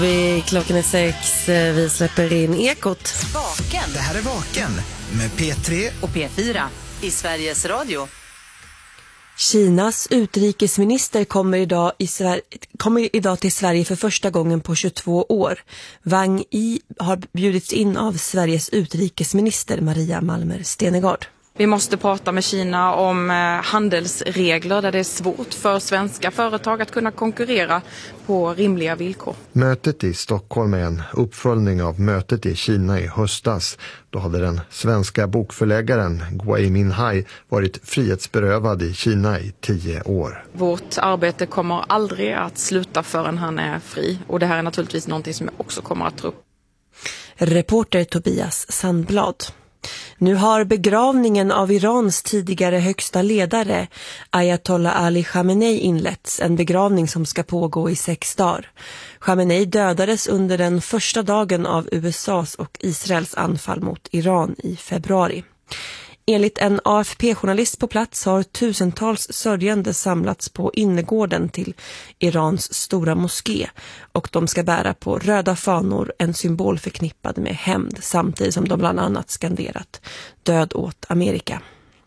Klockan är 6, vi släpper in Ekot. Vaken. Det här är Vaken med P3 och P4 i Sveriges Radio. Kinas utrikesminister kommer idag till Sverige för första gången på 22 år. Wang Yi har bjudits in av Sveriges utrikesminister Maria Malmer Stenegard. Vi måste prata med Kina om handelsregler där det är svårt för svenska företag att kunna konkurrera på rimliga villkor. Mötet i Stockholm är en uppföljning av mötet i Kina i höstas. Då hade den svenska bokförläggaren Gui Minhai varit frihetsberövad i Kina i 10 år. Vårt arbete kommer aldrig att sluta förrän han är fri. Och det här är naturligtvis någonting som jag också kommer att ta upp. Reporter Tobias Sandblad. Nu har begravningen av Irans tidigare högsta ledare Ayatollah Ali Khamenei inletts, en begravning som ska pågå i 6 dagar. Khamenei dödades under den första dagen av USAs och Israels anfall mot Iran i februari. Enligt en AFP-journalist på plats har tusentals sörjande samlats på innergården till Irans stora moské och de ska bära på röda fanor, en symbol förknippad med hämnd, samtidigt som de bland annat skanderat död åt Amerika.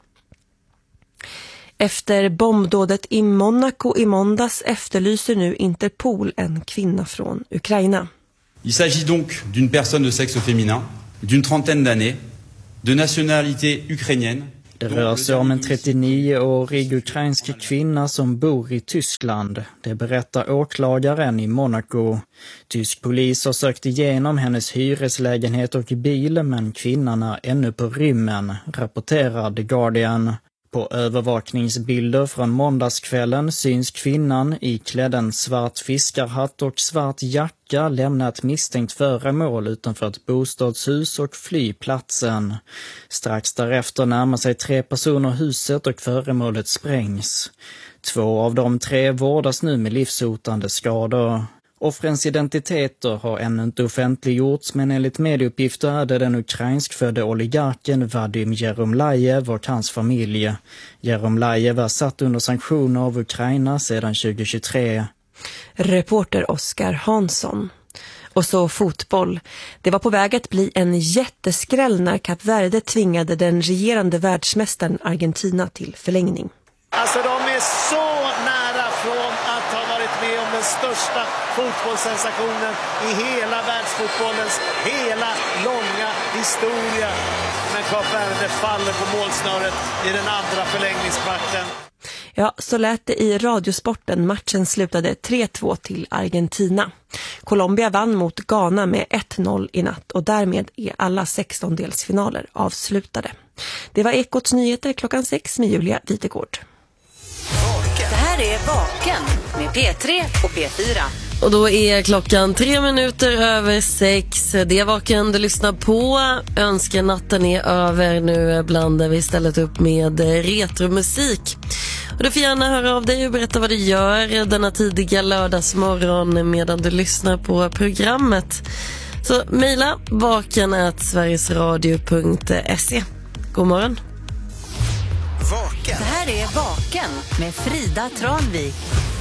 Efter bombdådet i Monaco i måndags efterlyser nu Interpol en kvinna från Ukraina. Il s'agit donc d'une personne de sexe féminin, d'une trentaine d'années, de nationalité ukrainienne. Det rör sig om en 39-årig ukrainsk kvinna som bor i Tyskland. Det berättar åklagaren i Monaco. Tysk polis har sökt igenom hennes hyreslägenhet och bil, men kvinnan är ännu på rymmen, rapporterar The Guardian. På övervakningsbilder från måndagskvällen syns kvinnan iklädd en svart fiskarhatt och svart jacka lämna ett misstänkt föremål utanför ett bostadshus och flygplatsen. Strax därefter närmar sig 3 personer huset och föremålet sprängs. 2 av de 3 vårdas nu med livshotande skador. Offrens identiteter har ännu inte offentliggjorts, men enligt medieuppgifter är det den ukrainskfödde oligarken Vadim Jeromlajev och hans familj. Jeromlajev är satt under sanktioner av Ukraina sedan 2023. Reporter Oskar Hansson. Och så fotboll. Det var på väg att bli en jätteskräll när Kap Verde tvingade den regerande världsmästaren Argentina till förlängning. Alltså de är så nära från att ha varit med om den största fotbollssensationen i hela världsfotbollens hela långa historia. Men Kap Verde faller på målsnöret i den andra förlängningskvarten. Ja, så lät det i Radiosporten. Matchen slutade 3-2 till Argentina. Colombia vann mot Ghana med 1-0 i natt och därmed är alla 16-delsfinaler avslutade. Det var Ekots nyheter klockan 6 med Julia Witegård. Det här är Vaken med P3 och P4. Och då är klockan 3 minuter över 6. Det är Vaken du lyssnar på. Önskenatten är över. Nu blandar vi istället upp med retromusik. Och du får gärna höra av dig och berätta vad du gör denna tidiga lördagsmorgon medan du lyssnar på programmet. Så mejla vaken@sverigesradio.se. God morgon. Det här är Vaken med Frida Tranvik.